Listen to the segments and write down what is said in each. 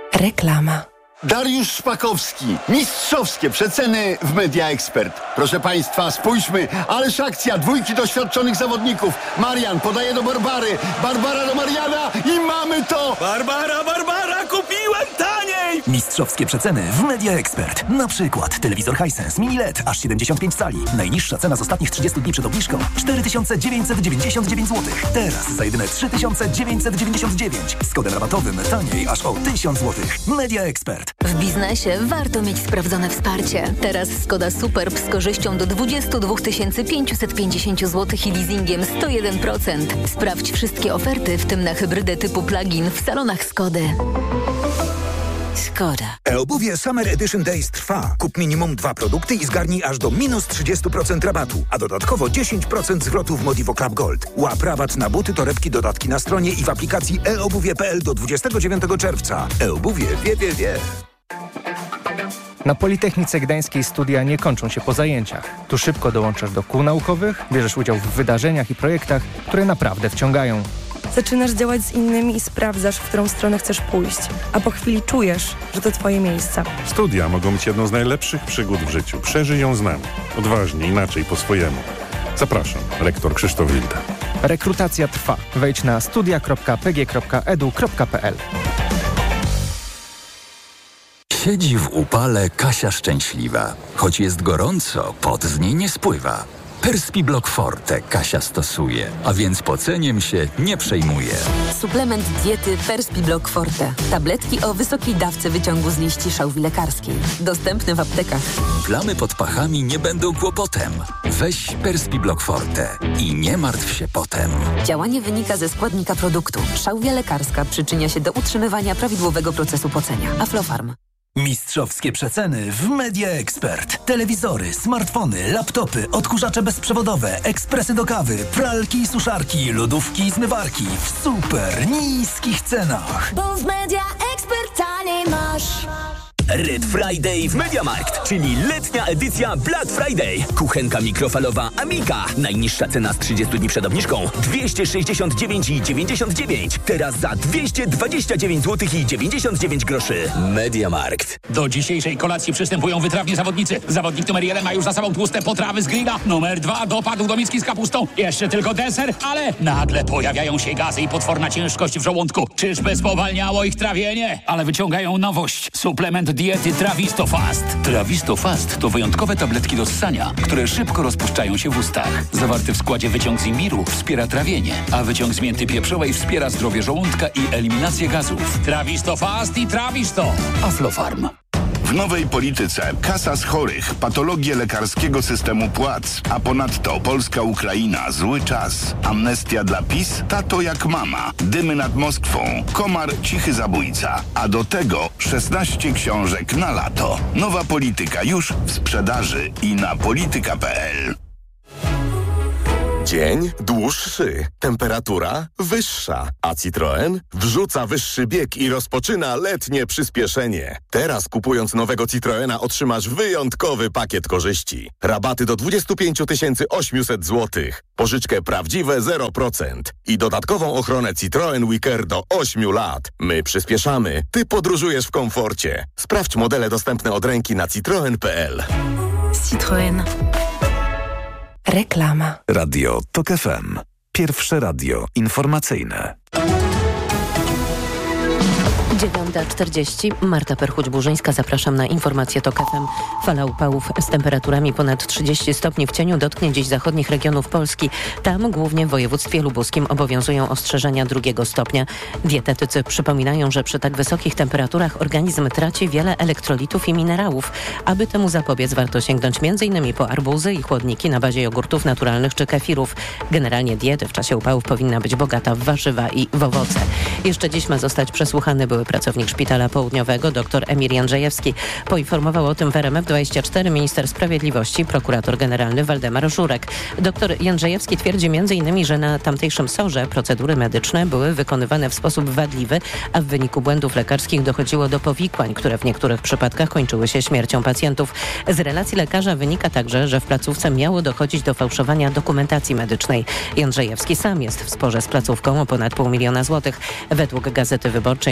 Reklama. Dariusz Szpakowski. Mistrzowskie przeceny w Media Expert. Proszę Państwa, spójrzmy. Ależ akcja. Dwójki doświadczonych zawodników. Marian podaje do Barbary. Barbara do Mariana i mamy to! Barbara! Kupiłem taniej! Mistrzowskie przeceny w Media Expert. Na przykład telewizor Hisense Mini LED aż 75 cali. Najniższa cena z ostatnich 30 dni przed obniżką 4999 zł. Teraz za jedyne 3999. Z kodem rabatowym taniej aż o 1000 zł. Media Expert. W biznesie warto mieć sprawdzone wsparcie. Teraz Skoda Superb z korzyścią do 22 550 zł i leasingiem 101%. Sprawdź wszystkie oferty, w tym na hybrydę typu plug-in w salonach Skody. Skoda. E-obuwie Summer Edition Days trwa. Kup minimum 2 produkty i zgarnij aż do minus 30% rabatu, a dodatkowo 10% zwrotu w Modivo Club Gold. Łap rabat na buty, torebki, dodatki na stronie i w aplikacji eobuwie.pl do 29 czerwca. E-obuwie wie. Na Politechnice Gdańskiej studia nie kończą się po zajęciach. Tu szybko dołączasz do kół naukowych, bierzesz udział w wydarzeniach i projektach, które naprawdę wciągają. Zaczynasz działać z innymi i sprawdzasz, w którą stronę chcesz pójść. A po chwili czujesz, że to twoje miejsce. Studia mogą być jedną z najlepszych przygód w życiu. Przeżyj ją z nami. Odważnie, inaczej, po swojemu. Zapraszam, rektor Krzysztof Wilda. Rekrutacja trwa. Wejdź na studia.pg.edu.pl. Siedzi w upale Kasia szczęśliwa. Choć jest gorąco, pot z niej nie spływa. Perspiblock Forte Kasia stosuje, a więc poceniem się nie przejmuje. Suplement diety Perspiblock Forte. Tabletki o wysokiej dawce wyciągu z liści szałwi lekarskiej. Dostępne w aptekach. Plamy pod pachami nie będą kłopotem. Weź Perspiblock Forte i nie martw się potem. Działanie wynika ze składnika produktu. Szałwia lekarska przyczynia się do utrzymywania prawidłowego procesu pocenia. Aflofarm. Mistrzowskie przeceny w Media Expert. Telewizory, smartfony, laptopy, odkurzacze bezprzewodowe, ekspresy do kawy, pralki i suszarki, lodówki i zmywarki w super niskich cenach. Bo w Media Expert taniej masz. Red Friday w MediaMarkt, czyli letnia edycja Black Friday. Kuchenka mikrofalowa Amica. Najniższa cena z 30 dni przed obniżką 269,99. Teraz za 229 zł i 99 groszy. MediaMarkt. Do dzisiejszej kolacji przystępują wytrawni zawodnicy. Zawodnik numer 1 ma już za sobą tłuste potrawy z grilla. Numer 2 dopadł do miski z kapustą. Jeszcze tylko deser, ale nagle pojawiają się gazy i potworna ciężkość w żołądku. Czyżby spowalniało ich trawienie? Ale wyciągają nowość. Suplement diety Trawisto Fast. Trawisto Fast to wyjątkowe tabletki do ssania, które szybko rozpuszczają się w ustach. Zawarty w składzie wyciąg z imbiru wspiera trawienie, a wyciąg z mięty pieprzowej wspiera zdrowie żołądka i eliminację gazów. Trawisto Fast i Trawisto. Aflofarm. W nowej polityce kasa z chorych, patologie lekarskiego systemu płac, a ponadto Polska-Ukraina, zły czas, amnestia dla PiS, tato jak mama, dymy nad Moskwą, komar, cichy zabójca, a do tego 16 książek na lato. Nowa polityka już w sprzedaży i na polityka.pl. Dzień dłuższy, temperatura wyższa, a Citroen wrzuca wyższy bieg i rozpoczyna letnie przyspieszenie. Teraz kupując nowego Citroena otrzymasz wyjątkowy pakiet korzyści. Rabaty do 25 800 zł, pożyczkę prawdziwe 0% i dodatkową ochronę Citroen WeCare do 8 lat. My przyspieszamy, ty podróżujesz w komforcie. Sprawdź modele dostępne od ręki na citroen.pl. Citroen. Reklama. Radio TOK FM. Pierwsze radio informacyjne. 9:40. Marta Perchuć-Burzyńska. Zapraszam na informację TOK FM. Fala upałów z temperaturami ponad 30 stopni w cieniu dotknie dziś zachodnich regionów Polski. Tam głównie w województwie lubuskim obowiązują ostrzeżenia 2 stopnia. Dietetycy przypominają, że przy tak wysokich temperaturach organizm traci wiele elektrolitów i minerałów. Aby temu zapobiec, warto sięgnąć m.in. po arbuzy i chłodniki na bazie jogurtów naturalnych czy kefirów. Generalnie dieta w czasie upałów powinna być bogata w warzywa i w owoce. Jeszcze dziś ma zostać przesłuchany były pracownik Szpitala Południowego dr Emil Jędrzejewski. Poinformował o tym w RMF24 minister sprawiedliwości, prokurator generalny Waldemar Żurek. Dr Jędrzejewski twierdzi m.in., że na tamtejszym SOR-ze procedury medyczne były wykonywane w sposób wadliwy, a w wyniku błędów lekarskich dochodziło do powikłań, które w niektórych przypadkach kończyły się śmiercią pacjentów. Z relacji lekarza wynika także, że w placówce miało dochodzić do fałszowania dokumentacji medycznej. Jędrzejewski sam jest w sporze z placówką o ponad 500 000 złotych. Według Gazety Wyborczej miał być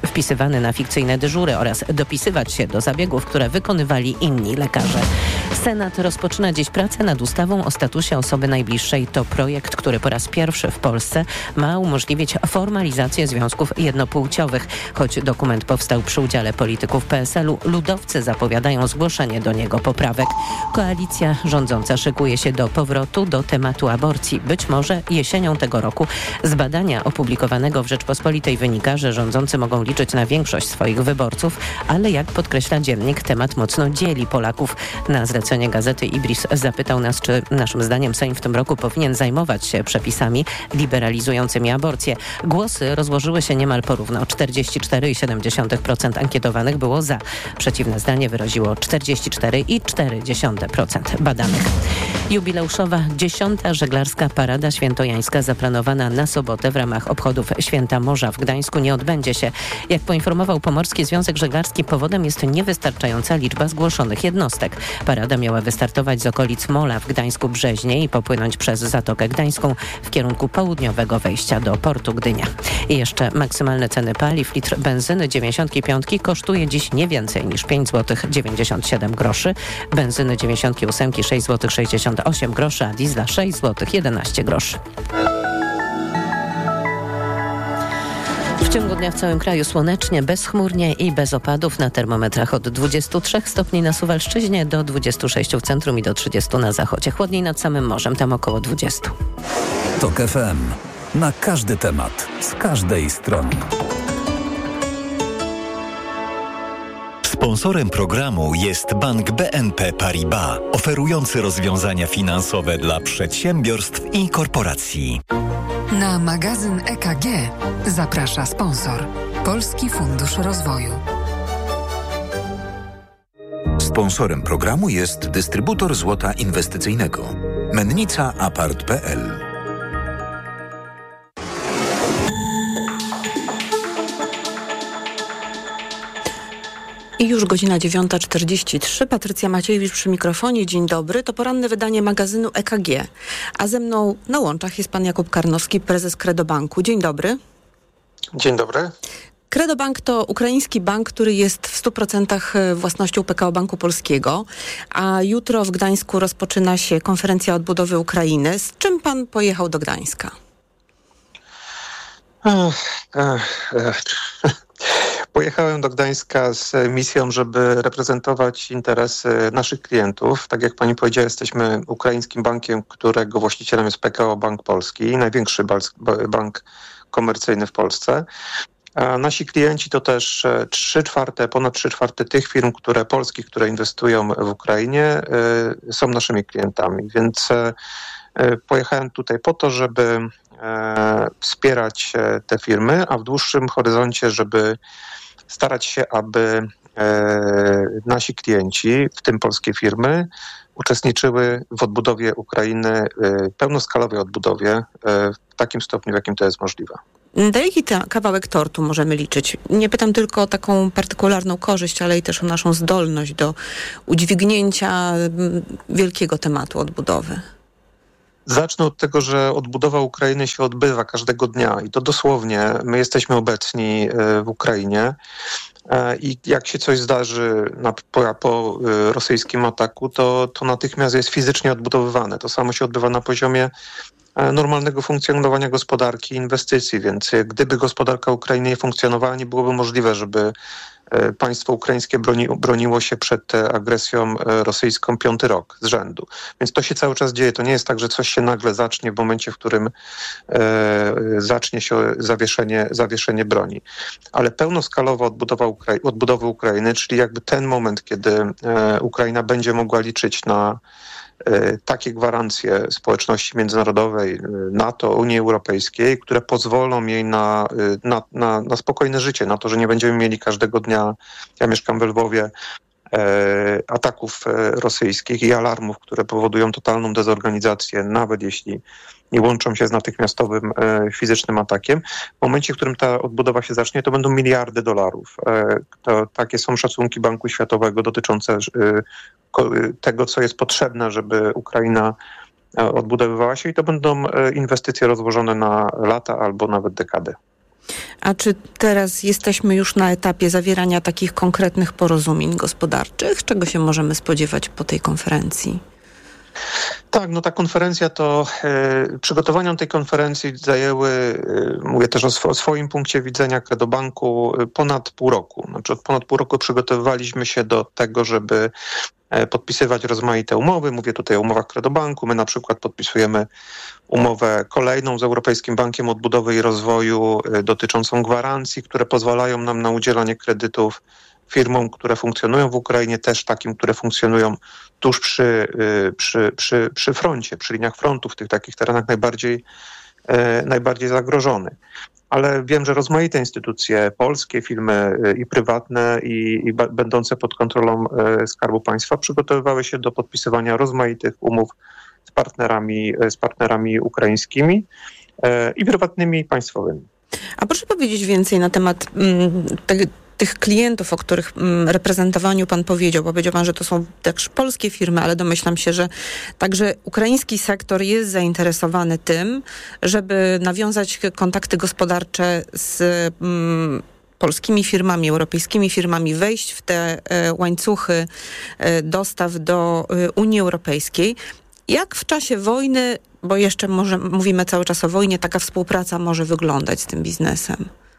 wpisywany na fikcyjne dyżury oraz dopisywać się do zabiegów, które wykonywali inni lekarze. Senat rozpoczyna dziś pracę nad ustawą o statusie osoby najbliższej. To projekt, który po raz pierwszy w Polsce ma umożliwić formalizację związków jednopłciowych. Choć dokument powstał przy udziale polityków PSL-u, ludowcy zapowiadają zgłoszenie do niego poprawek. Koalicja rządząca szykuje się do powrotu do tematu aborcji. Być może jesienią tego roku. Z badania opublikowanego w Rzeczpospolitej wynika, że rządzący mogą liczyć na większość swoich wyborców, ale jak podkreśla dziennik, temat mocno dzieli Polaków. Na zlecenie gazety Ibris zapytał nas, czy naszym zdaniem Sejm w tym roku powinien zajmować się przepisami liberalizującymi aborcję. Głosy rozłożyły się niemal porówno. 44,7% ankietowanych było za. Przeciwne zdanie wyraziło 44,4% badanych. Jubileuszowa 10. żeglarska parada świętojańska zaplanowana na sobotę w ramach obchodów Święta Morza w Gdańsku nie odbędzie się. Jak poinformował Pomorski Związek Żeglarski, powodem jest niewystarczająca liczba zgłoszonych jednostek. Parada miała wystartować z okolic Mola w Gdańsku-Brzeźnie i popłynąć przez Zatokę Gdańską w kierunku południowego wejścia do portu Gdynia. I jeszcze maksymalne ceny paliw. Litr benzyny 95 kosztuje dziś nie więcej niż 5 zł 97 groszy. Benzyny 98 6 zł 68 groszy, a diesla 6 zł 11 groszy. W ciągu dnia w całym kraju słonecznie, bezchmurnie i bez opadów. Na termometrach od 23 stopni na Suwalszczyźnie do 26 w centrum i do 30 na zachodzie. Chłodniej nad samym morzem, tam około 20. TOK FM. Na każdy temat, z każdej strony. Sponsorem programu jest Bank BNP Paribas, oferujący rozwiązania finansowe dla przedsiębiorstw i korporacji. Na magazyn EKG zaprasza sponsor Polski Fundusz Rozwoju. Sponsorem programu jest dystrybutor złota inwestycyjnego Mennica Apart.pl. I już godzina 9:43. Patrycja Maciejewicz przy mikrofonie. Dzień dobry. To poranne wydanie magazynu EKG. A ze mną na łączach jest pan Jakub Karnowski, prezes Credobanku. Dzień dobry. Dzień dobry. Credobank to ukraiński bank, który jest w 100% własnością PKO Banku Polskiego. A jutro w Gdańsku rozpoczyna się konferencja odbudowy Ukrainy. Z czym pan pojechał do Gdańska? Pojechałem do Gdańska z misją, żeby reprezentować interesy naszych klientów. Tak jak pani powiedziała, jesteśmy ukraińskim bankiem, którego właścicielem jest PKO Bank Polski, największy bank komercyjny w Polsce. A nasi klienci to też ponad 3/4 tych firm, polskich, które inwestują w Ukrainie, są naszymi klientami. Więc pojechałem tutaj po to, żeby wspierać te firmy, a w dłuższym horyzoncie, żeby starać się, aby nasi klienci, w tym polskie firmy, uczestniczyły w odbudowie Ukrainy, pełnoskalowej odbudowie w takim stopniu, w jakim to jest możliwe. Na jaki kawałek tortu możemy liczyć? Nie pytam tylko o taką partykularną korzyść, ale i też o naszą zdolność do udźwignięcia wielkiego tematu odbudowy. Zacznę od tego, że odbudowa Ukrainy się odbywa każdego dnia i to dosłownie. My jesteśmy obecni w Ukrainie i jak się coś zdarzy po rosyjskim ataku, to natychmiast jest fizycznie odbudowywane. To samo się odbywa na poziomie normalnego funkcjonowania gospodarki i inwestycji, więc gdyby gospodarka Ukrainy nie funkcjonowała, nie byłoby możliwe, żeby państwo ukraińskie broniło się przed agresją rosyjską 5. rok z rzędu. Więc to się cały czas dzieje. To nie jest tak, że coś się nagle zacznie w momencie, w którym zacznie się zawieszenie broni. Ale pełnoskalowa odbudowa Ukrainy, czyli jakby ten moment, kiedy Ukraina będzie mogła liczyć na takie gwarancje społeczności międzynarodowej, NATO, Unii Europejskiej, które pozwolą jej na spokojne życie, na to, że nie będziemy mieli każdego dnia, ja mieszkam w Lwowie, ataków rosyjskich i alarmów, które powodują totalną dezorganizację, nawet jeśli nie łączą się z natychmiastowym fizycznym atakiem. W momencie, w którym ta odbudowa się zacznie, to będą miliardy dolarów. Takie są szacunki Banku Światowego dotyczące tego, co jest potrzebne, żeby Ukraina odbudowywała się i to będą inwestycje rozłożone na lata albo nawet dekady. A czy teraz jesteśmy już na etapie zawierania takich konkretnych porozumień gospodarczych? Czego się możemy spodziewać po tej konferencji? Tak, no ta konferencja to, przygotowania tej konferencji zajęły, mówię też o swoim punkcie widzenia Credobanku, ponad pół roku. Znaczy od ponad pół roku przygotowywaliśmy się do tego, żeby podpisywać rozmaite umowy. Mówię tutaj o umowach Credobanku. My na przykład podpisujemy umowę kolejną z Europejskim Bankiem Odbudowy i Rozwoju dotyczącą gwarancji, które pozwalają nam na udzielanie kredytów firmom, które funkcjonują w Ukrainie, też takim, które funkcjonują tuż przy froncie, przy liniach frontu, w tych takich terenach najbardziej zagrożonych. Ale wiem, że rozmaite instytucje polskie, firmy i prywatne i będące pod kontrolą Skarbu Państwa przygotowywały się do podpisywania rozmaitych umów z partnerami ukraińskimi i prywatnymi, i państwowymi. A proszę powiedzieć więcej na temat tych klientów, o których reprezentowaniu pan powiedział. Powiedział pan, że to są też polskie firmy, ale domyślam się, że także ukraiński sektor jest zainteresowany tym, żeby nawiązać kontakty gospodarcze z polskimi firmami, europejskimi firmami, wejść w te łańcuchy dostaw do Unii Europejskiej. Jak w czasie wojny, bo jeszcze mówimy cały czas o wojnie, taka współpraca może wyglądać z tym biznesem?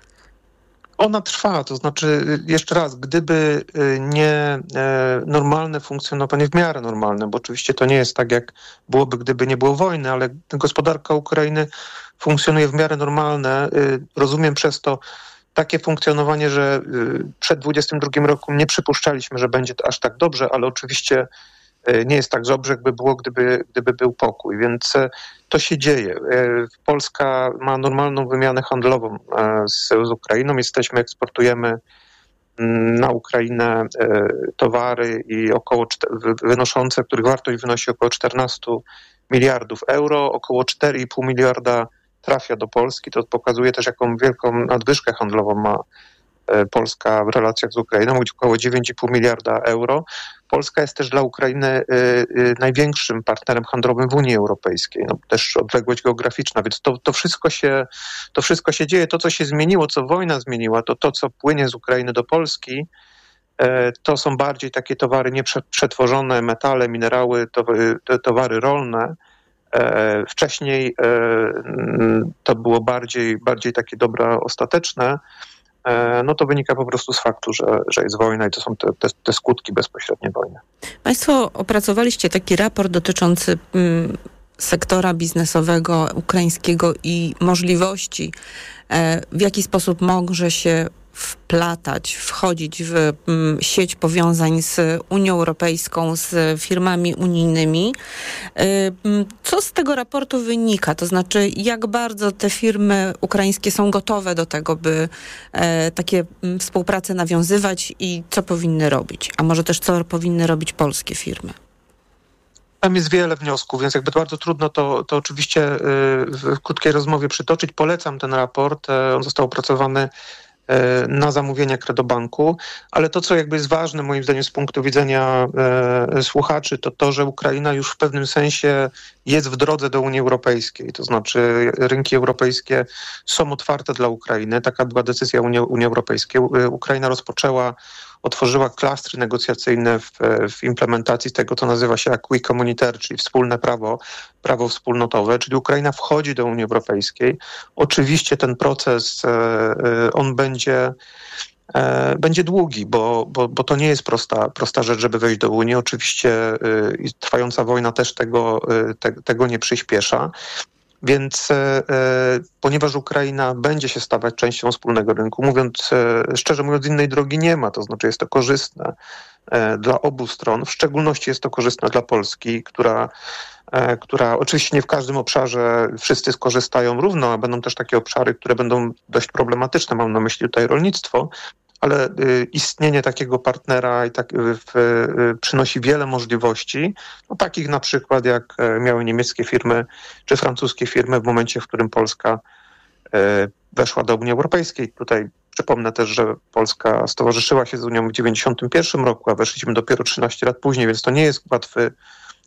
Ona trwa, to znaczy, jeszcze raz, gdyby nie normalne funkcjonowanie, w miarę normalne, bo oczywiście to nie jest tak, jak byłoby, gdyby nie było wojny, ale gospodarka Ukrainy funkcjonuje w miarę normalne. Rozumiem przez to takie funkcjonowanie, że przed 2022 rokiem nie przypuszczaliśmy, że będzie to aż tak dobrze, ale oczywiście nie jest tak dobrze, jakby było, gdyby był pokój, więc to się dzieje. Polska ma normalną wymianę handlową z Ukrainą. Eksportujemy na Ukrainę towary i wynoszące, których wartość wynosi około 14 miliardów euro, około 4,5 miliarda trafia do Polski. To pokazuje też, jaką wielką nadwyżkę handlową ma Polska w relacjach z Ukrainą, około 9,5 miliarda euro. Polska jest też dla Ukrainy największym partnerem handlowym w Unii Europejskiej. No, też odległość geograficzna, więc to wszystko się dzieje. To, co się zmieniło, co wojna zmieniła, to co płynie z Ukrainy do Polski, to są bardziej takie towary nieprzetworzone, metale, minerały, towary rolne. Wcześniej to było bardziej takie dobra ostateczne. No to wynika po prostu z faktu, że jest wojna i to są te skutki bezpośrednie wojny. Państwo opracowaliście taki raport dotyczący sektora biznesowego ukraińskiego i możliwości, w jaki sposób może się wchodzić w sieć powiązań z Unią Europejską, z firmami unijnymi. Co z tego raportu wynika? To znaczy, jak bardzo te firmy ukraińskie są gotowe do tego, by takie współprace nawiązywać i co powinny robić? A może też co powinny robić polskie firmy? Tam jest wiele wniosków, więc jakby bardzo trudno to oczywiście w krótkiej rozmowie przytoczyć. Polecam ten raport. On został opracowany na zamówienie Credobanku, ale to, co jakby jest ważne moim zdaniem z punktu widzenia słuchaczy, to, że Ukraina już w pewnym sensie jest w drodze do Unii Europejskiej. To znaczy rynki europejskie są otwarte dla Ukrainy. Taka była decyzja Unii Europejskiej. Ukraina otworzyła klastry negocjacyjne w implementacji tego, co nazywa się acquis communautaire, czyli wspólne prawo wspólnotowe, czyli Ukraina wchodzi do Unii Europejskiej. Oczywiście ten proces, on będzie długi, bo to nie jest prosta rzecz, żeby wejść do Unii. Oczywiście trwająca wojna też tego nie przyspiesza. Więc ponieważ Ukraina będzie się stawać częścią wspólnego rynku, szczerze mówiąc, innej drogi nie ma, to znaczy jest to korzystne dla obu stron, w szczególności jest to korzystne dla Polski, która oczywiście nie w każdym obszarze wszyscy skorzystają równo, a będą też takie obszary, które będą dość problematyczne, mam na myśli tutaj rolnictwo, ale istnienie takiego partnera przynosi wiele możliwości, takich na przykład jak miały niemieckie firmy czy francuskie firmy w momencie, w którym Polska weszła do Unii Europejskiej. Tutaj przypomnę też, że Polska stowarzyszyła się z Unią w 1991 roku, a weszliśmy dopiero 13 lat później, więc to nie jest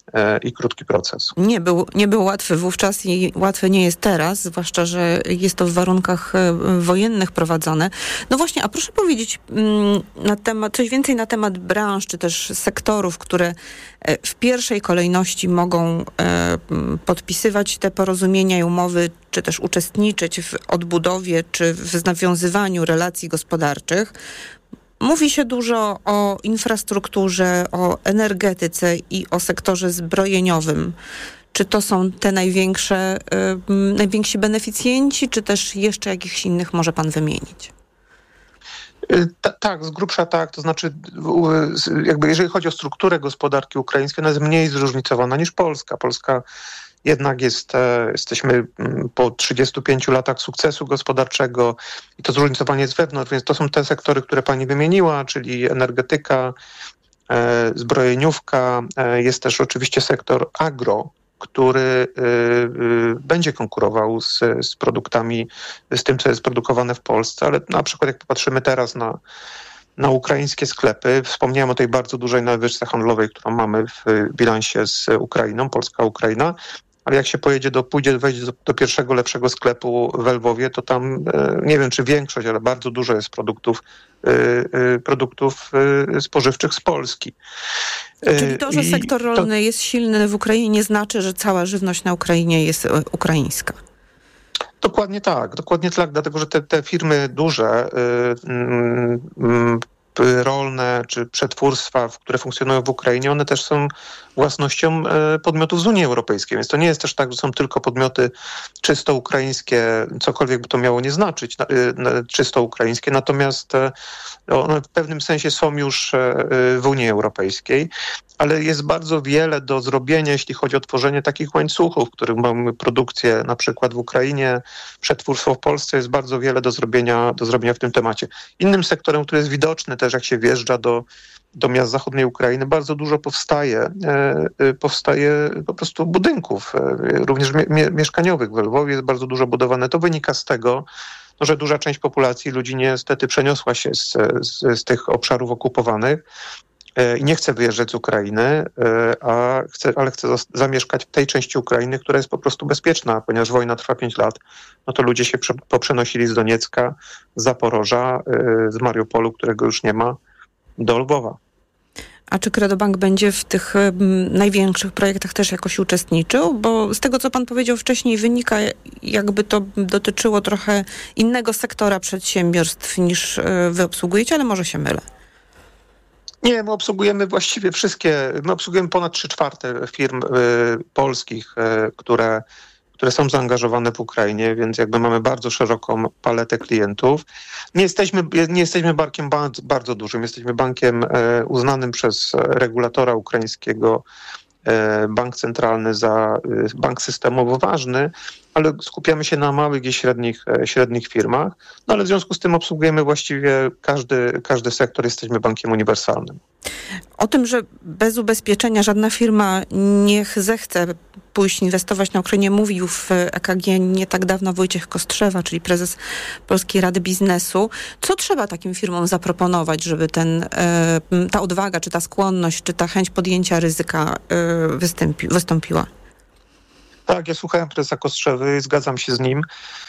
i krótki proces. Nie był łatwy wówczas i łatwy nie jest teraz, zwłaszcza, że jest to w warunkach wojennych prowadzone. No właśnie, a proszę powiedzieć coś więcej na temat branż, czy też sektorów, które w pierwszej kolejności mogą podpisywać te porozumienia i umowy, czy też uczestniczyć w odbudowie, czy w nawiązywaniu relacji gospodarczych. Mówi się dużo o infrastrukturze, o energetyce i o sektorze zbrojeniowym. Czy to są te najwięksi beneficjenci, czy też jeszcze jakichś innych może pan wymienić? Tak, z grubsza tak. To znaczy, jakby jeżeli chodzi o strukturę gospodarki ukraińskiej, ona jest mniej zróżnicowana niż Polska. Polska jednak jesteśmy po 35 latach sukcesu gospodarczego i to zróżnicowanie jest wewnątrz, więc to są te sektory, które pani wymieniła, czyli energetyka, zbrojeniówka. Jest też oczywiście sektor agro, który będzie konkurował z produktami, z tym, co jest produkowane w Polsce, ale na przykład jak popatrzymy teraz na ukraińskie sklepy, wspomniałem o tej bardzo dużej nadwyżce handlowej, którą mamy w bilansie z Ukrainą, Polska-Ukraina, ale jak się wejdzie do pierwszego lepszego sklepu w Lwowie, to tam nie wiem czy większość, ale bardzo dużo jest produktów spożywczych z Polski. Czyli to, że sektor rolny jest silny w Ukrainie, nie znaczy, że cała żywność na Ukrainie jest ukraińska. Dokładnie tak, dlatego że te firmy duże, rolne czy przetwórstwa, które funkcjonują w Ukrainie, one też są własnością podmiotów z Unii Europejskiej, więc to nie jest też tak, że są tylko podmioty czysto ukraińskie, cokolwiek by to miało nie znaczyć, czysto ukraińskie, natomiast one w pewnym sensie są już w Unii Europejskiej, ale jest bardzo wiele do zrobienia, jeśli chodzi o tworzenie takich łańcuchów, w których mamy produkcję na przykład w Ukrainie, przetwórstwo w Polsce, jest bardzo wiele do zrobienia w tym temacie. Innym sektorem, który jest widoczny też, jak się wjeżdża do miast zachodniej Ukrainy, bardzo dużo powstaje po prostu budynków, również mieszkaniowych. W Lwowie jest bardzo dużo budowane. To wynika z tego, że duża część populacji, ludzi niestety przeniosła się z tych obszarów okupowanych i nie chce wyjeżdżać z Ukrainy, ale chce zamieszkać w tej części Ukrainy, która jest po prostu bezpieczna, ponieważ wojna trwa 5 lat. No to ludzie się poprzenosili z Doniecka, z Zaporoża, z Mariupolu, którego już nie ma, do Lwowa. A czy Credobank będzie w tych największych projektach też jakoś uczestniczył? Bo z tego, co pan powiedział wcześniej, wynika, jakby to dotyczyło trochę innego sektora przedsiębiorstw niż wy obsługujecie, ale może się mylę. Nie, my obsługujemy właściwie my obsługujemy ponad 3/4 firm polskich, które są zaangażowane w Ukrainie, więc jakby mamy bardzo szeroką paletę klientów. Nie jesteśmy bankiem bardzo dużym, jesteśmy bankiem uznanym przez regulatora ukraińskiego, bank centralny za bank systemowo ważny, ale skupiamy się na małych i średnich firmach, no ale w związku z tym obsługujemy właściwie każdy sektor, jesteśmy bankiem uniwersalnym. O tym, że bez ubezpieczenia żadna firma nie zechce pójść inwestować na Ukrainie, mówił w EKG nie tak dawno Wojciech Kostrzewa, czyli prezes Polskiej Rady Biznesu. Co trzeba takim firmom zaproponować, żeby ta odwaga, czy ta skłonność, czy ta chęć podjęcia ryzyka wystąpiła? Tak, ja słuchałem prezesa Kostrzewy i zgadzam się z nim.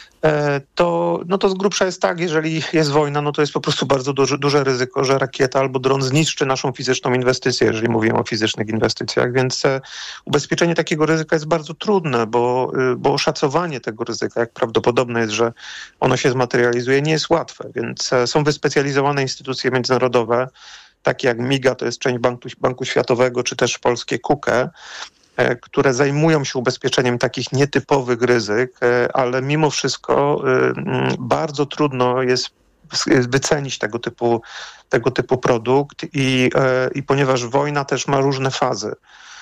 To z grubsza jest tak, jeżeli jest wojna, no to jest po prostu bardzo duże ryzyko, że rakieta albo dron zniszczy naszą fizyczną inwestycję, jeżeli mówimy o fizycznych inwestycjach, więc ubezpieczenie takiego ryzyka jest bardzo trudne, bo oszacowanie tego ryzyka, jak prawdopodobne jest, że ono się zmaterializuje, nie jest łatwe, więc są wyspecjalizowane instytucje międzynarodowe, takie jak MIGA, to jest część Banku Światowego, czy też polskie KUKE, które zajmują się ubezpieczeniem takich nietypowych ryzyk, ale mimo wszystko bardzo trudno jest wycenić tego typu produkt i ponieważ wojna też ma różne fazy.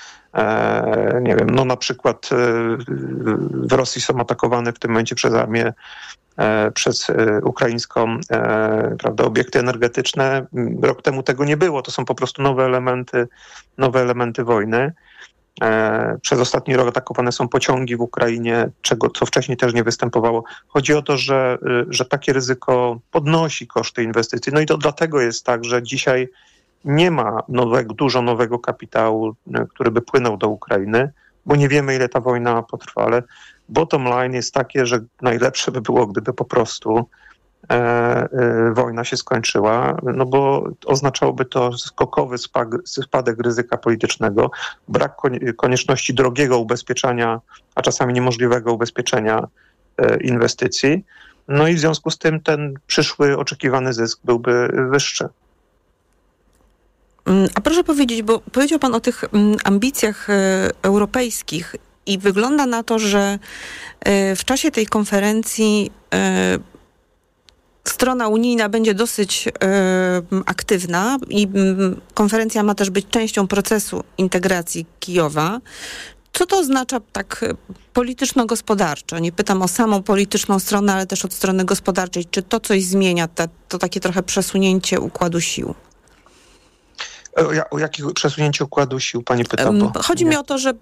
Nie wiem, no na przykład w Rosji są atakowane w tym momencie przez armię, przez ukraińską, prawda, obiekty energetyczne. Rok temu tego nie było. To są po prostu nowe elementy wojny. Przez ostatni rok atakowane są pociągi w Ukrainie, co wcześniej też nie występowało. Chodzi o to, że takie ryzyko podnosi koszty inwestycji. No i to dlatego jest tak, że dzisiaj nie ma dużo nowego kapitału, który by płynął do Ukrainy, bo nie wiemy, ile ta wojna potrwa, ale bottom line jest takie, że najlepsze by było, gdyby po prostu wojna się skończyła, no bo oznaczałoby to skokowy spadek ryzyka politycznego, brak konieczności drogiego ubezpieczenia, a czasami niemożliwego ubezpieczenia inwestycji, no i w związku z tym ten przyszły oczekiwany zysk byłby wyższy. A proszę powiedzieć, bo powiedział pan o tych ambicjach europejskich i wygląda na to, że w czasie tej konferencji strona unijna będzie dosyć aktywna i konferencja ma też być częścią procesu integracji Kijowa. Co to oznacza tak polityczno-gospodarczo? Nie pytam o samą polityczną stronę, ale też od strony gospodarczej. Czy to coś zmienia, to takie trochę przesunięcie układu sił? O jakie przesunięcie układu sił pani pyta? Chodzi mi o to, że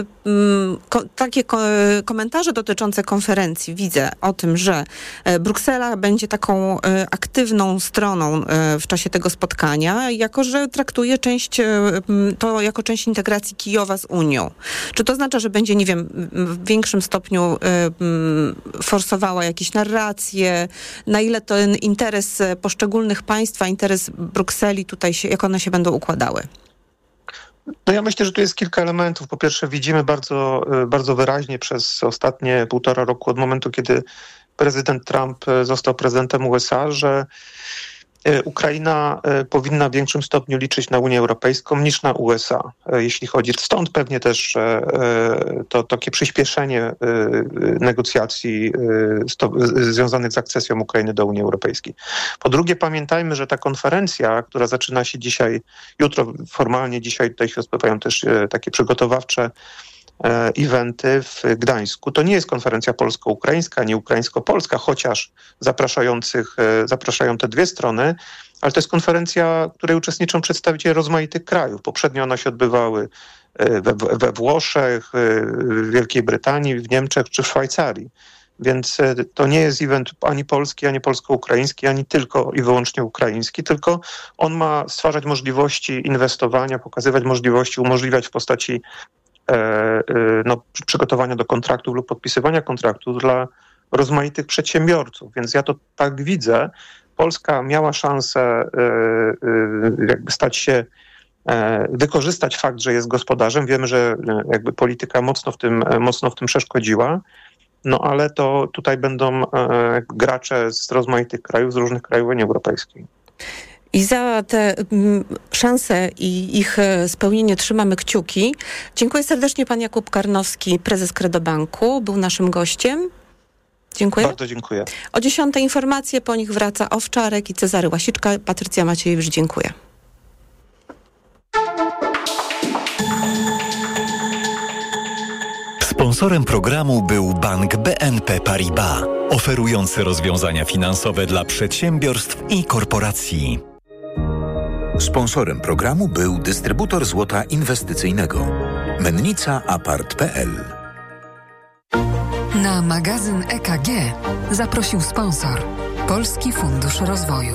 takie komentarze dotyczące konferencji widzę o tym, że Bruksela będzie taką aktywną stroną w czasie tego spotkania, jako że traktuje to jako część integracji Kijowa z Unią. Czy to oznacza, że będzie, nie wiem, w większym stopniu forsowała jakieś narracje, na ile ten interes poszczególnych państw, a interes Brukseli tutaj jak one się będą układały? No ja myślę, że tu jest kilka elementów. Po pierwsze, widzimy bardzo, bardzo wyraźnie przez ostatnie 1,5 roku od momentu, kiedy prezydent Trump został prezydentem USA, że Ukraina powinna w większym stopniu liczyć na Unię Europejską niż na USA, jeśli chodzi. Stąd pewnie też to takie przyspieszenie negocjacji związanych z akcesją Ukrainy do Unii Europejskiej. Po drugie, pamiętajmy, że ta konferencja, która zaczyna się jutro formalnie, dzisiaj tutaj się odbywają też takie przygotowawcze eventy w Gdańsku. To nie jest konferencja polsko-ukraińska, nie ukraińsko-polska, chociaż zapraszają te dwie strony, ale to jest konferencja, w której uczestniczą przedstawiciele rozmaitych krajów. Poprzednio one się odbywały we Włoszech, w Wielkiej Brytanii, w Niemczech czy w Szwajcarii. Więc to nie jest event ani polski, ani polsko-ukraiński, ani tylko i wyłącznie ukraiński, tylko on ma stwarzać możliwości inwestowania, pokazywać możliwości, umożliwiać w postaci przygotowania do kontraktów lub podpisywania kontraktów dla rozmaitych przedsiębiorców. Więc ja to tak widzę. Polska miała szansę jakby wykorzystać fakt, że jest gospodarzem. Wiemy, że jakby polityka mocno w tym przeszkodziła. No ale to tutaj będą gracze z rozmaitych krajów, z różnych krajów Unii Europejskiej. I za te szanse i ich spełnienie trzymamy kciuki. Dziękuję serdecznie. Pan Jakub Karnowski, prezes Credobanku, był naszym gościem. Dziękuję. Bardzo dziękuję. O 10 informacje, po nich wraca Owczarek i Cezary Łasiczka. Patrycja Maciejewicz, dziękuję. Sponsorem programu był Bank BNP Paribas, oferujący rozwiązania finansowe dla przedsiębiorstw i korporacji. Sponsorem programu był dystrybutor złota inwestycyjnego. Mennica Apart.pl. Na magazyn EKG zaprosił sponsor Polski Fundusz Rozwoju.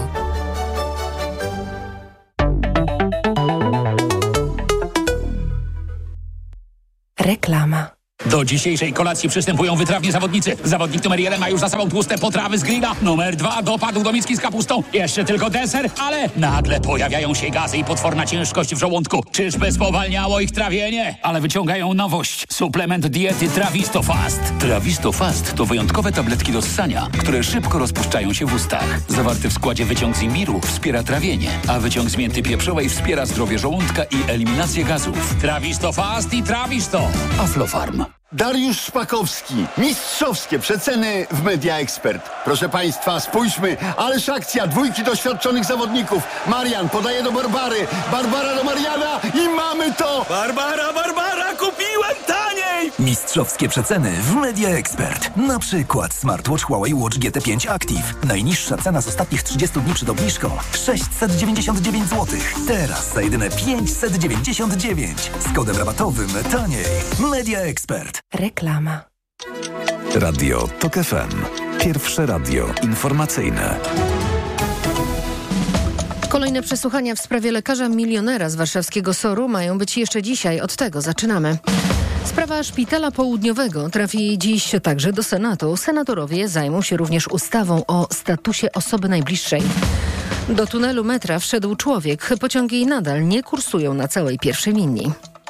Reklama. Do dzisiejszej kolacji przystępują wytrawni zawodnicy. Zawodnik numer 1 ma już za sobą tłuste potrawy z grilla. Numer 2 dopadł do miski z kapustą. Jeszcze tylko deser, ale nagle pojawiają się gazy i potworna ciężkość w żołądku. Czyżby spowalniało ich trawienie? Ale wyciągają nowość. Suplement diety Trawisto Fast. Trawisto Fast to wyjątkowe tabletki do ssania, które szybko rozpuszczają się w ustach. Zawarty w składzie wyciąg z imbiru wspiera trawienie, a wyciąg z mięty pieprzowej wspiera zdrowie żołądka i eliminację gazów. Trawisto Fast i Trawisto. Aflofarm. Dariusz Szpakowski. Mistrzowskie przeceny w Media Expert. Proszę Państwa, spójrzmy, ależ akcja, 2 doświadczonych zawodników. Marian podaje do Barbary, Barbara do Mariana i mamy to! Barbara, kupiłem taniej! Mistrzowskie przeceny w Media Expert. Na przykład smartwatch Huawei Watch GT5 Active. Najniższa cena z ostatnich 30 dni przed obniżką 699 zł. Teraz za jedyne 599. Z kodem rabatowym taniej. Media Expert. Reklama. Radio TOK FM. Pierwsze radio informacyjne. Kolejne przesłuchania w sprawie lekarza milionera z warszawskiego SOR-u mają być jeszcze dzisiaj. Od tego zaczynamy. Sprawa Szpitala Południowego trafi dziś także do Senatu. Senatorowie zajmą się również ustawą o statusie osoby najbliższej. Do tunelu metra wszedł człowiek. Pociągi nadal nie kursują na całej pierwszej linii.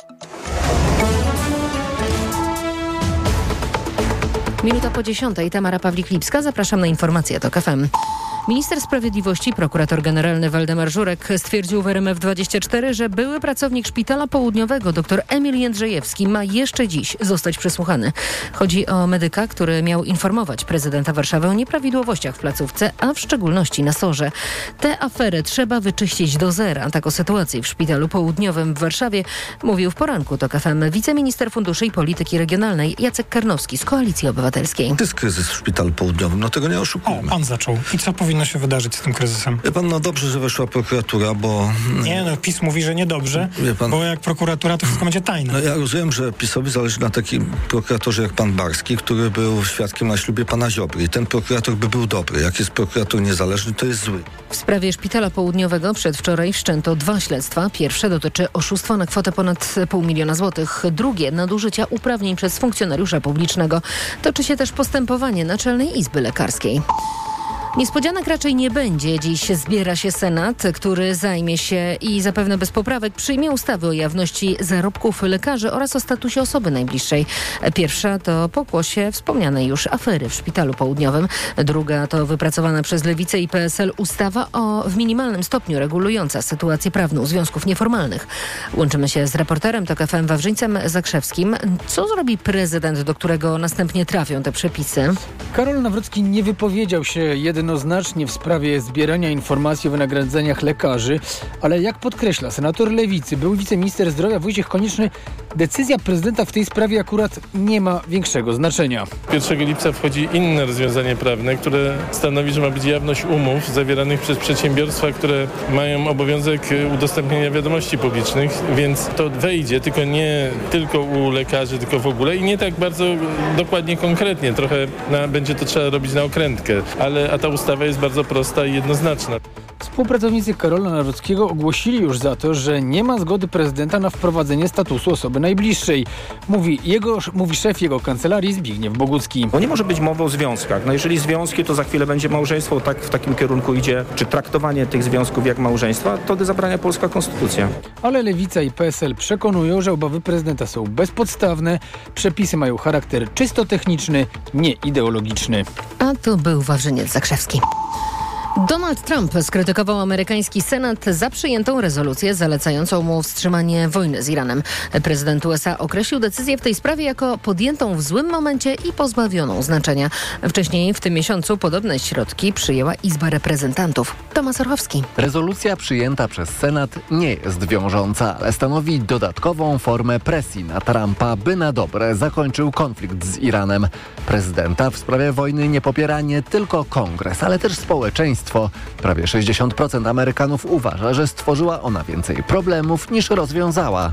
Minuta po 10:00. Tamara Pawlik-Lipska. Zapraszam na informacje TOK FM. Minister Sprawiedliwości, prokurator generalny Waldemar Żurek stwierdził w RMF24, że były pracownik Szpitala Południowego dr Emil Jędrzejewski ma jeszcze dziś zostać przesłuchany. Chodzi o medyka, który miał informować prezydenta Warszawy o nieprawidłowościach w placówce, a w szczególności na SOR-ze. Tę aferę trzeba wyczyścić do zera. Tak o sytuacji w Szpitalu Południowym w Warszawie mówił w poranku TOK FM wiceminister Funduszy i Polityki Regionalnej Jacek Karnowski z Koalicji Obywatelskiej. To jest kryzys w Szpitalu Południowym, no tego nie oszukujmy. Pan zaczął. I co powinno się wydarzyć z tym kryzysem? Wie pan, no dobrze, że weszła prokuratura, bo... Nie, no PiS mówi, że niedobrze, bo jak prokuratura, to wszystko będzie tajne. No ja rozumiem, że PiS-owi zależy na takim prokuratorze jak pan Barski, który był świadkiem na ślubie pana Ziobry. I ten prokurator by był dobry. Jak jest prokurator niezależny, to jest zły. W sprawie Szpitala Południowego przedwczoraj wszczęto 2 śledztwa. Pierwsze dotyczy oszustwa na kwotę ponad 500 000 złotych. Drugie nadużycia uprawnień przez funkcjonariusza publicznego. Toczy się też postępowanie Naczelnej Izby Lekarskiej. Niespodzianek raczej nie będzie. Dziś zbiera się Senat, który zajmie się i zapewne bez poprawek przyjmie ustawy o jawności zarobków lekarzy oraz o statusie osoby najbliższej. Pierwsza to pokłosie wspomnianej już afery w Szpitalu Południowym. Druga to wypracowana przez Lewicę i PSL ustawa w minimalnym stopniu regulująca sytuację prawną związków nieformalnych. Łączymy się z reporterem TOK FM Wawrzyńcem Zakrzewskim. Co zrobi prezydent, do którego następnie trafią te przepisy? Karol Nawrocki nie wypowiedział się jednoznacznie w sprawie zbierania informacji o wynagrodzeniach lekarzy, ale jak podkreśla senator Lewicy, był wiceminister zdrowia Wojciech Konieczny, decyzja prezydenta w tej sprawie akurat nie ma większego znaczenia. 1 lipca wchodzi inne rozwiązanie prawne, które stanowi, że ma być jawność umów zawieranych przez przedsiębiorstwa, które mają obowiązek udostępnienia wiadomości publicznych, więc to wejdzie, tylko nie tylko u lekarzy, tylko w ogóle i nie tak bardzo dokładnie, konkretnie. Trochę będzie to trzeba robić na okrętkę, a ta ustawa jest bardzo prosta i jednoznaczna. Współpracownicy Karola Nawrockiego ogłosili już za to, że nie ma zgody prezydenta na wprowadzenie statusu osoby najbliższej. Mówi szef jego kancelarii Zbigniew Bogucki. Bo nie może być mowy o związkach. No jeżeli związki, to za chwilę będzie małżeństwo, tak w takim kierunku idzie, czy traktowanie tych związków jak małżeństwa, to zabrania polska konstytucja. Ale Lewica i PSL przekonują, że obawy prezydenta są bezpodstawne. Przepisy mają charakter czysto techniczny, nie ideologiczny. A to był Wawrzyniec Zakrzewski. Donald Trump skrytykował amerykański Senat za przyjętą rezolucję zalecającą mu wstrzymanie wojny z Iranem. Prezydent USA określił decyzję w tej sprawie jako podjętą w złym momencie i pozbawioną znaczenia. Wcześniej w tym miesiącu podobne środki przyjęła Izba Reprezentantów. Tomasz Orchowski. Rezolucja przyjęta przez Senat nie jest wiążąca, ale stanowi dodatkową formę presji na Trumpa, by na dobre zakończył konflikt z Iranem. Prezydenta w sprawie wojny nie popiera nie tylko Kongres, ale też społeczeństwo. Prawie 60% Amerykanów uważa, że stworzyła ona więcej problemów niż rozwiązała.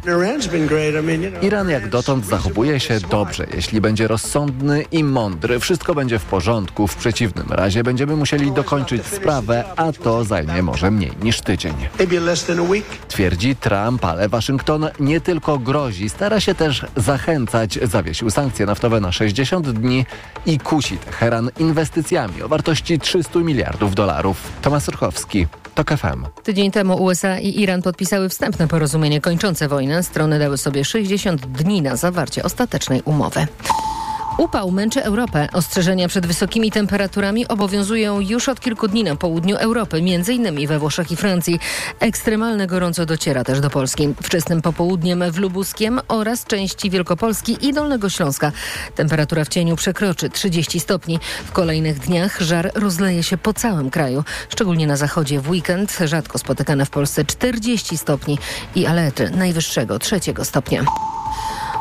Iran jak dotąd zachowuje się dobrze. Jeśli będzie rozsądny i mądry, wszystko będzie w porządku. W przeciwnym razie będziemy musieli dokończyć sprawę, a to zajmie może mniej niż tydzień. Twierdzi Trump, ale Waszyngton nie tylko grozi, stara się też zachęcać. Zawiesił sankcje naftowe na 60 dni i kusi Teheran inwestycjami o wartości $300 miliardów. Tomasz Orchowski, TOK FM. Tydzień temu USA i Iran podpisały wstępne porozumienie kończące wojnę. Strony dały sobie 60 dni na zawarcie ostatecznej umowy. Upał męczy Europę. Ostrzeżenia przed wysokimi temperaturami obowiązują już od kilku dni na południu Europy, m.in. we Włoszech i Francji. Ekstremalne gorąco dociera też do Polski. Wczesnym popołudniem w Lubuskiem oraz części Wielkopolski i Dolnego Śląska. Temperatura w cieniu przekroczy 30 stopni. W kolejnych dniach żar rozleje się po całym kraju. Szczególnie na zachodzie w weekend rzadko spotykane w Polsce 40 stopni i alerty najwyższego 3 stopnia.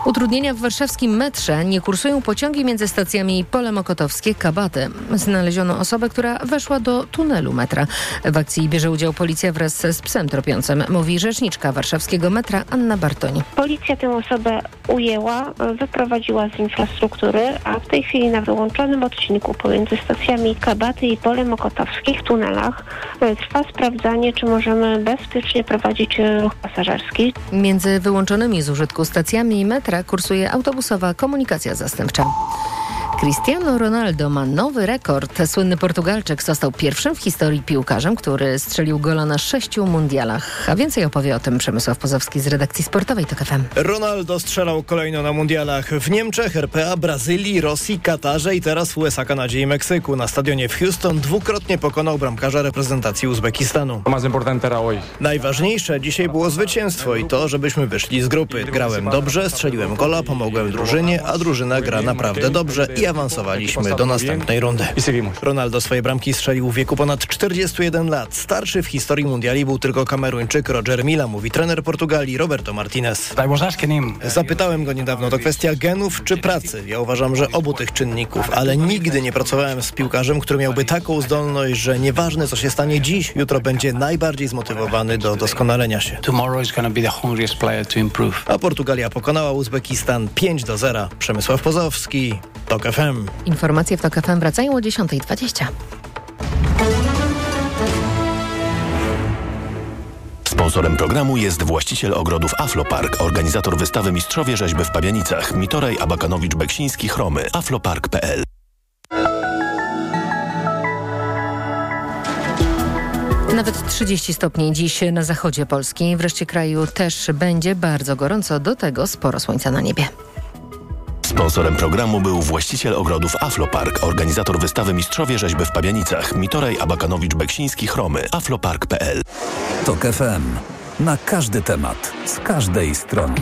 Utrudnienia w warszawskim metrze. Nie kursują pociągi między stacjami Pole Mokotowskie, Kabaty. Znaleziono osobę, która weszła do tunelu metra. W akcji bierze udział policja wraz z psem tropiącym, mówi rzeczniczka warszawskiego metra Anna Bartoń. Policja tę osobę ujęła, wyprowadziła z infrastruktury, a w tej chwili na wyłączonym odcinku pomiędzy stacjami Kabaty i Pole Mokotowskie w tunelach trwa sprawdzanie, czy możemy bezpiecznie prowadzić ruch pasażerski. Między wyłączonymi z użytku stacjami metra kursuje autobusowa komunikacja zastępcza. Cristiano Ronaldo ma nowy rekord. Słynny Portugalczyk został pierwszym w historii piłkarzem, który strzelił gola na 6 mundialach. A więcej opowie o tym Przemysław Pozowski z redakcji sportowej TOK FM. Ronaldo strzelał kolejno na mundialach w Niemczech, RPA, Brazylii, Rosji, Katarze i teraz w USA, Kanadzie i Meksyku. Na stadionie w Houston dwukrotnie pokonał bramkarza reprezentacji Uzbekistanu. Najważniejsze dzisiaj było zwycięstwo i to, żebyśmy wyszli z grupy. Grałem dobrze, strzeliłem gola, pomogłem drużynie, a drużyna gra naprawdę dobrze i awansowaliśmy do następnej rundy. Ronaldo swoje bramki strzelił w wieku ponad 41 lat. Starszy w historii mundiali był tylko Kameruńczyk Roger Milla, mówi trener Portugalii Roberto Martinez. Zapytałem go niedawno, to kwestia genów czy pracy. Ja uważam, że obu tych czynników, ale nigdy nie pracowałem z piłkarzem, który miałby taką zdolność, że nieważne co się stanie dziś, jutro będzie najbardziej zmotywowany do doskonalenia się. A Portugalia pokonała Uzbekistan 5-0. Przemysław Pozowski, TOK FM. Informacje w TOK FM wracają o 10:20. Sponsorem programu jest właściciel ogrodów Aflopark, organizator wystawy Mistrzowie Rzeźby w Pabianicach, Mitoraj, Abakanowicz, Beksiński, Chromy, aflopark.pl. Nawet 30 stopni dziś na zachodzie Polski. W reszcie kraju też będzie bardzo gorąco, do tego sporo słońca na niebie. Sponsorem programu był właściciel ogrodów Aflopark, organizator wystawy Mistrzowie Rzeźby w Pabianicach, Mitoraj, Abakanowicz, Beksiński, Chromy, aflopark.pl. TOK FM. Na każdy temat, z każdej strony.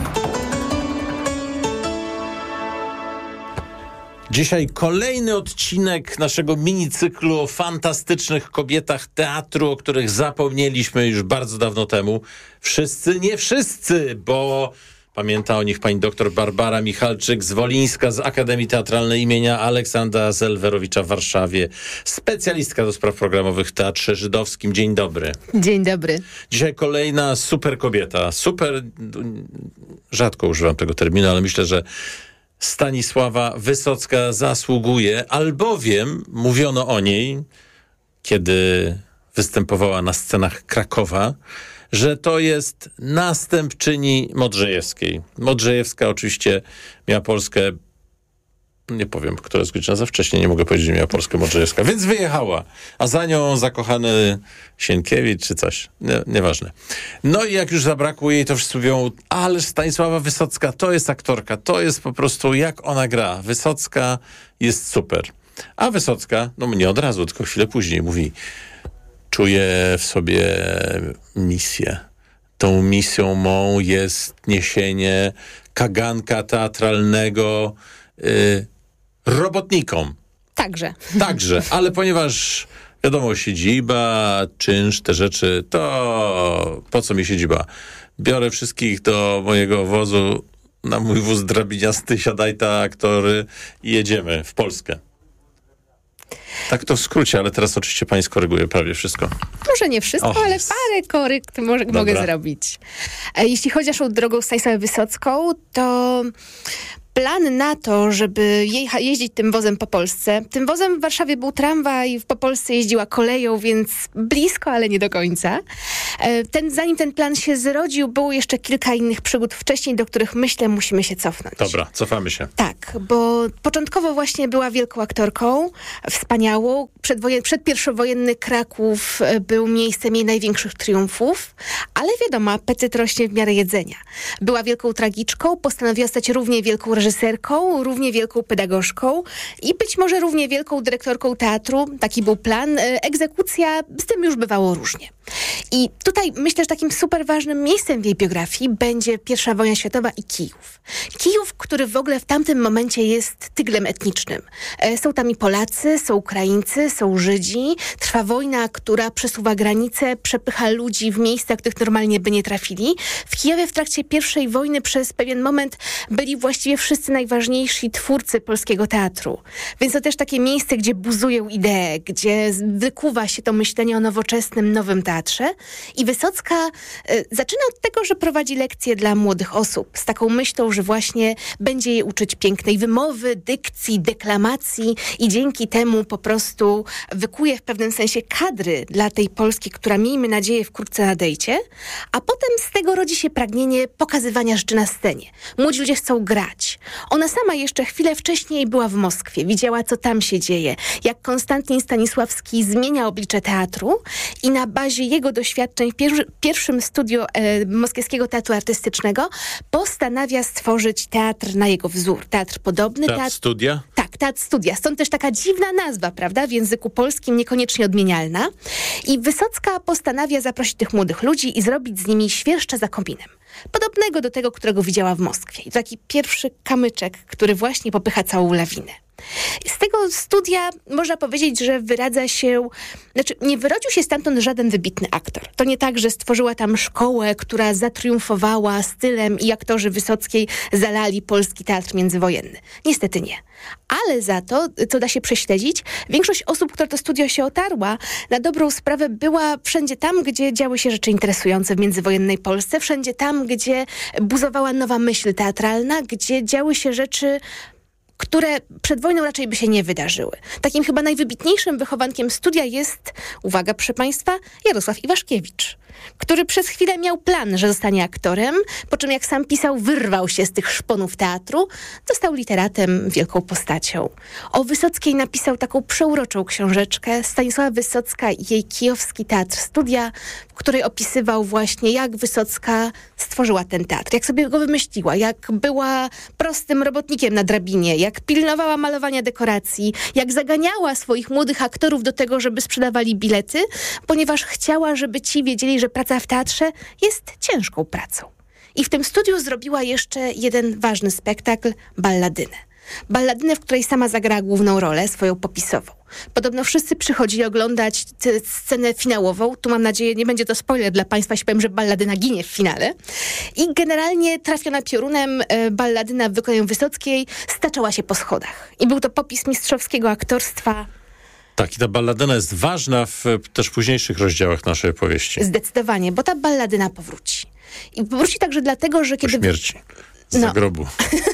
Dzisiaj kolejny odcinek naszego minicyklu o fantastycznych kobietach teatru, o których zapomnieliśmy już bardzo dawno temu. Wszyscy, nie wszyscy, bo pamięta o nich pani doktor Barbara Michalczyk-Zwolińska z Akademii Teatralnej imienia Aleksandra Zelwerowicza w Warszawie. Specjalistka do spraw programowych w Teatrze Żydowskim. Dzień dobry. Dzień dobry. Dzisiaj kolejna super kobieta. Super, rzadko używam tego terminu, ale myślę, że Stanisława Wysocka zasługuje, albowiem mówiono o niej, kiedy występowała na scenach Krakowa, że to jest następczyni Modrzejewskiej. Modrzejewska oczywiście miała Polskę, nie powiem, która jest godzina za wcześnie, nie mogę powiedzieć, że miała Polskę Modrzejewska, więc wyjechała, a za nią zakochany Sienkiewicz czy coś, nieważne. No i jak już zabrakło jej, to wszyscy mówią, ale Stanisława Wysocka to jest aktorka, to jest po prostu jak ona gra. Wysocka jest super. A Wysocka, no nie od razu, tylko chwilę później mówi, czuję w sobie misję. Tą misją mą jest niesienie kaganka teatralnego robotnikom. Także, ale ponieważ wiadomo, siedziba, czynsz, te rzeczy, to po co mi siedziba? Biorę wszystkich do mojego wozu, na mój wóz drabiniasty, siadaj ta aktory i jedziemy w Polskę. Tak to w skrócie, ale teraz oczywiście pani skoryguje prawie wszystko. Może nie wszystko, ale parę korykt mogę zrobić. Jeśli chodzi o drogą Stanisławę Wysocką, to plan na to, żeby jeździć tym wozem po Polsce. Tym wozem w Warszawie był tramwaj, po Polsce jeździła koleją, więc blisko, ale nie do końca. Zanim ten plan się zrodził, było jeszcze kilka innych przygód wcześniej, do których myślę musimy się cofnąć. Dobra, cofamy się. Tak, bo początkowo właśnie była wielką aktorką, wspaniałą. Przedpierwojenny Kraków był miejscem jej największych triumfów, ale wiadomo, apetyt rośnie w miarę jedzenia. Była wielką tragiczką, postanowiła stać równie wielką reżyserką, równie wielką pedagogzką i być może równie wielką dyrektorką teatru. Taki był plan. Egzekucja, z tym już bywało różnie. I tutaj myślę, że takim super ważnym miejscem w jej biografii będzie I wojna światowa i Kijów. Kijów, który w ogóle w tamtym momencie jest tyglem etnicznym. Są tam i Polacy, są Ukraińcy, są Żydzi. Trwa wojna, która przesuwa granice, przepycha ludzi w miejsca, których normalnie by nie trafili. W Kijowie w trakcie I wojny przez pewien moment byli właściwie wszyscy najważniejsi twórcy polskiego teatru. Więc to też takie miejsce, gdzie buzują idee, gdzie wykuwa się to myślenie o nowoczesnym, nowym teatrze. I Wysocka zaczyna od tego, że prowadzi lekcje dla młodych osób z taką myślą, że właśnie będzie je uczyć pięknej wymowy, dykcji, deklamacji i dzięki temu po prostu wykuje w pewnym sensie kadry dla tej Polski, która, miejmy nadzieję, wkrótce nadejdzie, a potem z tego rodzi się pragnienie pokazywania rzeczy na scenie. Młodzi ludzie chcą grać. Ona sama jeszcze chwilę wcześniej była w Moskwie, widziała, co tam się dzieje, jak Konstantin Stanisławski zmienia oblicze teatru i na bazie jego doświadczeń w pierwszym studiu Moskiewskiego Teatru Artystycznego postanawia stworzyć teatr na jego wzór. Teatr podobny. Teatr Studia? Tak, Teatr Studia. Stąd też taka dziwna nazwa, prawda? W języku polskim niekoniecznie odmienialna. I Wysocka postanawia zaprosić tych młodych ludzi i zrobić z nimi świerszcza za kominem. Podobnego do tego, którego widziała w Moskwie. I to taki pierwszy kamyczek, który właśnie popycha całą lawinę. Z tego studia można powiedzieć, że nie wyrodził się stamtąd żaden wybitny aktor. To nie tak, że stworzyła tam szkołę, która zatriumfowała stylem i aktorzy Wysockiej zalali polski teatr międzywojenny. Niestety nie. Ale za to, co da się prześledzić, większość osób, która to studio się otarła, na dobrą sprawę była wszędzie tam, gdzie działy się rzeczy interesujące w międzywojennej Polsce, wszędzie tam, gdzie buzowała nowa myśl teatralna, gdzie działy się rzeczy, które przed wojną raczej by się nie wydarzyły. Takim chyba najwybitniejszym wychowankiem studia jest, uwaga proszę Państwa, Jarosław Iwaszkiewicz, który przez chwilę miał plan, że zostanie aktorem, po czym jak sam pisał, wyrwał się z tych szponów teatru, został literatem, wielką postacią. O Wysockiej napisał taką przeuroczą książeczkę Stanisława Wysocka i jej kijowski teatr studia, w której opisywał właśnie, jak Wysocka stworzyła ten teatr, jak sobie go wymyśliła, jak była prostym robotnikiem na drabinie, jak pilnowała malowania dekoracji, jak zaganiała swoich młodych aktorów do tego, żeby sprzedawali bilety, ponieważ chciała, żeby ci wiedzieli, że praca w teatrze jest ciężką pracą. I w tym studiu zrobiła jeszcze jeden ważny spektakl, Balladynę. Balladynę, w której sama zagrała główną rolę, swoją popisową. Podobno wszyscy przychodzili oglądać scenę finałową. Tu mam nadzieję, nie będzie to spoiler dla Państwa, jeśli powiem, że Balladyna ginie w finale. I generalnie trafiona piorunem Balladyna w wykonaniu Wysockiej staczała się po schodach. I był to popis mistrzowskiego aktorstwa. Tak, i ta Balladyna jest ważna w też późniejszych rozdziałach naszej opowieści. Zdecydowanie, bo ta Balladyna powróci. I powróci także dlatego, że kiedy... Po śmierci. Z zagrobu.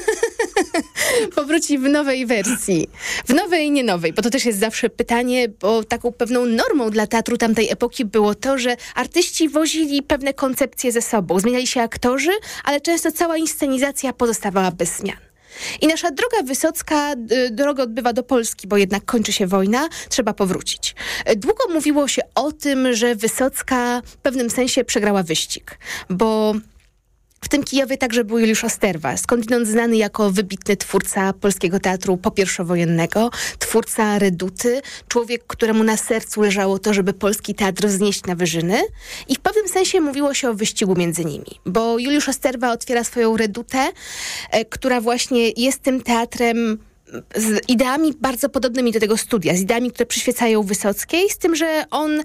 Powróci w nowej wersji. W nowej i nie nowej, bo to też jest zawsze pytanie, bo taką pewną normą dla teatru tamtej epoki było to, że artyści wozili pewne koncepcje ze sobą. Zmieniali się aktorzy, ale często cała inscenizacja pozostawała bez zmian. I nasza droga Wysocka, droga odbywa do Polski, bo jednak kończy się wojna, trzeba powrócić. Długo mówiło się o tym, że Wysocka w pewnym sensie przegrała wyścig, bo w tym Kijowie także był Juliusz Osterwa, skądinąd znany jako wybitny twórca polskiego teatru popierwowojennego, twórca Reduty, człowiek, któremu na sercu leżało to, żeby polski teatr wznieść na wyżyny. I w pewnym sensie mówiło się o wyścigu między nimi, bo Juliusz Osterwa otwiera swoją Redutę, która właśnie jest tym teatrem z ideami bardzo podobnymi do tego studia, z ideami, które przyświecają Wysockiej, z tym, że on...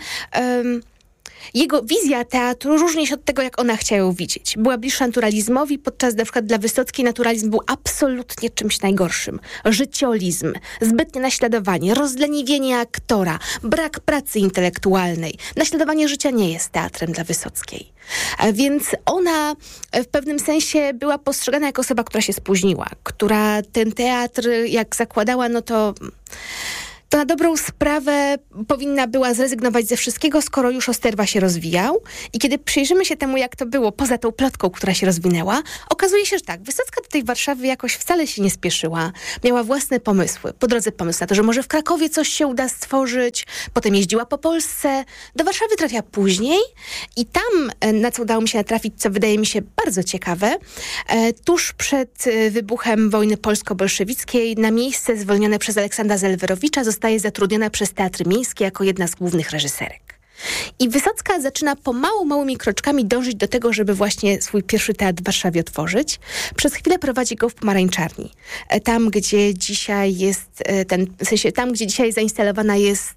Jego wizja teatru różni się od tego, jak ona chciała ją widzieć. Była bliższa naturalizmowi, podczas na przykład dla Wysockiej naturalizm był absolutnie czymś najgorszym. Życiolizm, zbytnie naśladowanie, rozleniwienie aktora, brak pracy intelektualnej. Naśladowanie życia nie jest teatrem dla Wysockiej. Więc ona w pewnym sensie była postrzegana jako osoba, która się spóźniła, która ten teatr, jak zakładała, no to na dobrą sprawę powinna była zrezygnować ze wszystkiego, skoro już Osterwa się rozwijał. I kiedy przyjrzymy się temu, jak to było poza tą plotką, która się rozwinęła, okazuje się, że tak, Wysocka do tej Warszawy jakoś wcale się nie spieszyła. Miała własne pomysły. Po drodze pomysł na to, że może w Krakowie coś się uda stworzyć. Potem jeździła po Polsce. Do Warszawy trafia później i tam, na co udało mi się natrafić, co wydaje mi się bardzo ciekawe, tuż przed wybuchem wojny polsko-bolszewickiej na miejsce zwolnione przez Aleksandra Zelwerowicza zostaje zatrudniona przez Teatr Miejski jako jedna z głównych reżyserek. I Wysocka zaczyna małymi kroczkami dążyć do tego, żeby właśnie swój pierwszy teatr w Warszawie otworzyć. Przez chwilę prowadzi go w Pomarańczarni. Tam, gdzie dzisiaj jest tam, gdzie dzisiaj zainstalowana jest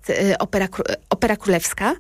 Opera Królewska.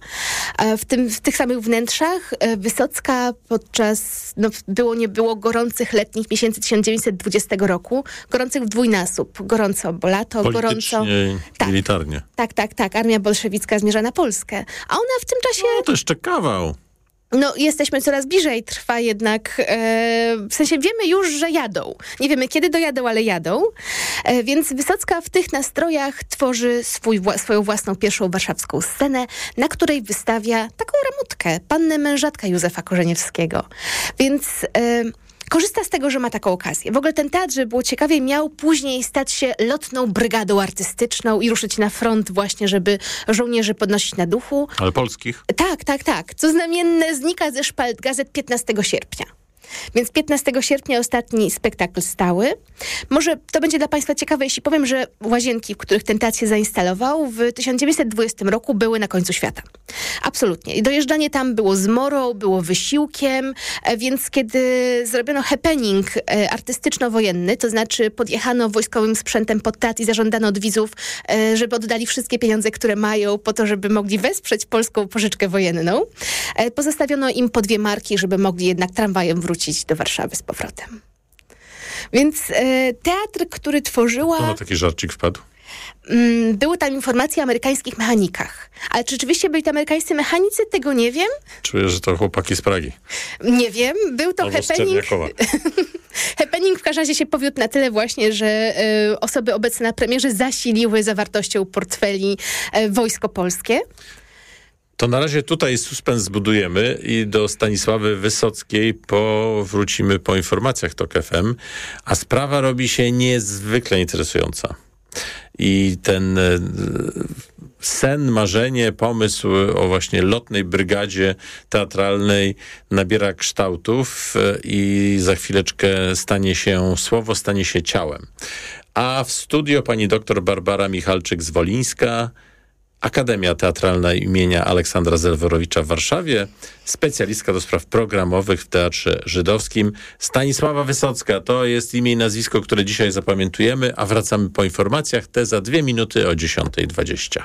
W tych samych wnętrzach Wysocka podczas, nie było gorących letnich miesięcy 1920 roku, gorących w dwójnasób. Gorąco, bo lato, gorąco. Militarnie. Tak. Armia bolszewicka zmierza na Polskę. A ona w tym czasie... To jeszcze kawał. Jesteśmy coraz bliżej, trwa jednak, w sensie wiemy już, że jadą. Nie wiemy kiedy dojadą, ale jadą. Więc Wysocka w tych nastrojach tworzy swoją własną pierwszą warszawską scenę, na której wystawia taką ramutkę, pannę mężatkę Józefa Korzeniewskiego. Więc... korzysta z tego, że ma taką okazję. W ogóle ten teatr, żeby było ciekawie, miał później stać się lotną brygadą artystyczną i ruszyć na front właśnie, żeby żołnierzy podnosić na duchu. Ale polskich? Tak. Co znamienne, znika ze szpalt gazet 15 sierpnia. Więc 15 sierpnia ostatni spektakl stały. Może to będzie dla Państwa ciekawe, jeśli powiem, że łazienki, w których ten teatr się zainstalował, w 1920 roku były na końcu świata. Absolutnie. I dojeżdżanie tam było zmorą, było wysiłkiem, więc kiedy zrobiono happening artystyczno-wojenny, to znaczy podjechano wojskowym sprzętem pod teatr i zażądano od widzów, żeby oddali wszystkie pieniądze, które mają, po to, żeby mogli wesprzeć polską pożyczkę wojenną, pozostawiono im po 2 marki, żeby mogli jednak tramwajem wrócić do Warszawy z powrotem. Więc teatr, który tworzyła... No taki żarcik wpadł. Były tam informacje o amerykańskich mechanikach. Ale czy rzeczywiście byli to amerykańscy mechanicy? Tego nie wiem. Czuję, że to chłopaki z Pragi. Nie wiem. Był to happening. Happening w każdym razie się powiódł na tyle właśnie, że osoby obecne na premierze zasiliły zawartością portfeli wojsko polskie. To na razie tutaj suspens zbudujemy i do Stanisławy Wysockiej wrócimy po informacjach TOK FM, a sprawa robi się niezwykle interesująca. I ten sen, marzenie, pomysł o właśnie lotnej brygadzie teatralnej nabiera kształtów i za chwileczkę słowo stanie się ciałem. A w studio pani doktor Barbara Michalczyk-Zwolińska, Akademia Teatralna imienia Aleksandra Zelwerowicza w Warszawie, specjalistka do spraw programowych w Teatrze Żydowskim. Stanisława Wysocka to jest imię i nazwisko, które dzisiaj zapamiętujemy, a wracamy po informacjach te za 2 minuty o 10:20.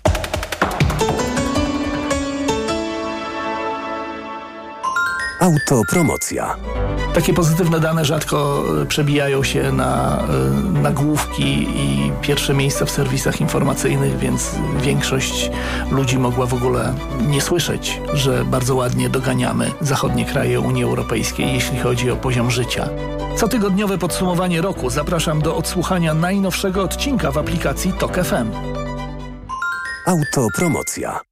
Autopromocja. Takie pozytywne dane rzadko przebijają się na nagłówki i pierwsze miejsca w serwisach informacyjnych, więc większość ludzi mogła w ogóle nie słyszeć, że bardzo ładnie doganiamy zachodnie kraje Unii Europejskiej, jeśli chodzi o poziom życia. Cotygodniowe podsumowanie roku zapraszam do odsłuchania najnowszego odcinka w aplikacji TOK FM. Autopromocja.